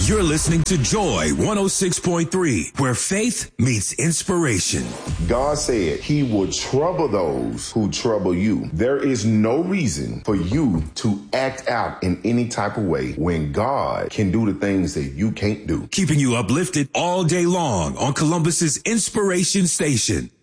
You're listening to Joy 106.3, where faith meets inspiration. God said he would trouble those who trouble you. There is no reason for you to act out in any type of way when God can do the things that you can't do. Keeping you uplifted all day long on Columbus's Inspiration Station.